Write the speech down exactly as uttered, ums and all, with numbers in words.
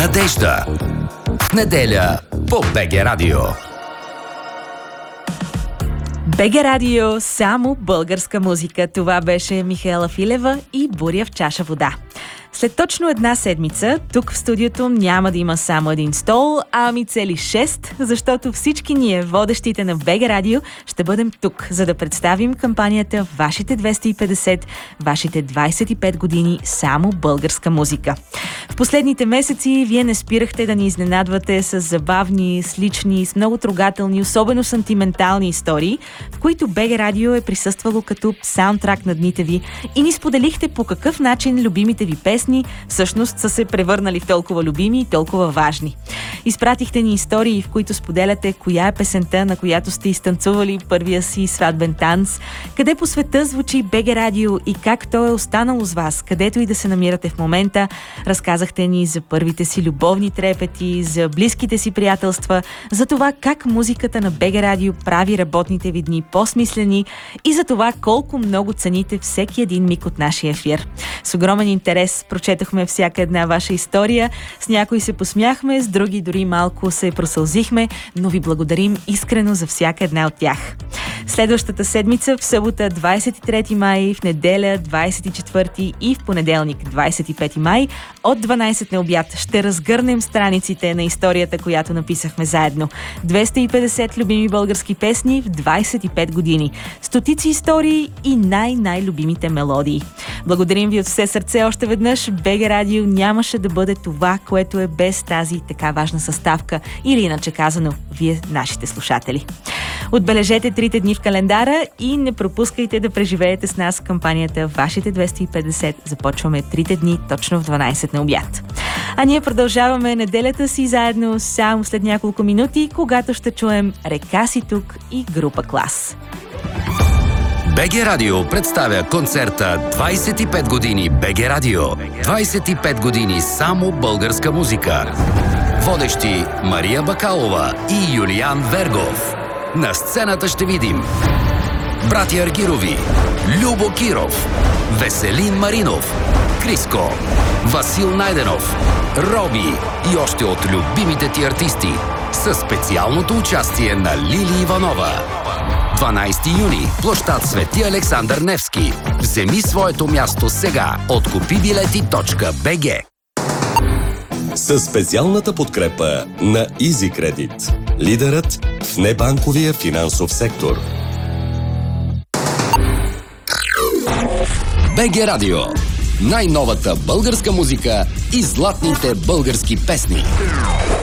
надежда. Неделя по БГ Радио. БГ Радио, само българска музика. Това беше Михаела Филева и Буря в чаша вода. След точно една седмица, тук в студиото няма да има само един стол, ами цели шест, защото всички ние, водещите на БГ Радио, ще бъдем тук, за да представим кампанията Вашите двеста и петдесет, Вашите двайсет и пет години само българска музика. В последните месеци вие не спирахте да ни изненадвате с забавни, с лични, с много трогателни, особено сантиментални истории, в които БГ Радио е присъствало като саундтрак на дните ви и ни споделихте по какъв начин любимите ви песни всъщност са се превърнали в толкова любими и толкова важни. Изпратихте ни истории, в които споделяте коя е песента, на която сте изтанцували първия си сватбен танц, къде по света звучи БГ Радио и как то е останало с вас, където и да се намирате в момента. Разказахте ни за първите си любовни трепети, за близките си приятелства, за това как музиката на БГ Радио прави работните ви дни по-смислени и за това колко много цените всеки един миг от нашия ефир. С огромен интерес прочетохме всяка една ваша история, с някои се посмяхме, с други дори малко се просълзихме, но ви благодарим искрено за всяка една от тях. Следващата седмица, в събота двайсет и трети май, в неделя двайсет и четвърти и в понеделник двайсет и пети май, от дванайсет на обяд ще разгърнем страниците на историята, която написахме заедно. двеста и петдесет любими български песни в двайсет и пет години. Стотици истории и най-най-любимите мелодии. Благодарим ви от все сърце още веднъж. БГ Радио нямаше да бъде това, което е без тази така важна съставка, или иначе казано, вие, нашите слушатели. Отбележете трите дни в календара и не пропускайте да преживеете с нас кампанията Вашите двеста и петдесет. Започваме трите дни точно в дванайсет на обяд. А ние продължаваме неделята си заедно само след няколко минути, когато ще чуем Река си тук и група Клас. БГ Радио представя концерта двайсет и пет години БГ Радио. двайсет и пет години само българска музика. Водещи Мария Бакалова и Юлиан Вергов. На сцената ще видим братя Аргирови, Любо Киров, Веселин Маринов, Криско, Васил Найденов, Роби и още от любимите ти артисти със специалното участие на Лили Иванова. дванайсети юни, площад Свети Александър Невски. Вземи своето място сега от купи билети точка би джи. Със специалната подкрепа на EasyCredit, лидерът в небанковия финансов сектор. БГ Радио. Най-новата българска музика и златните български песни.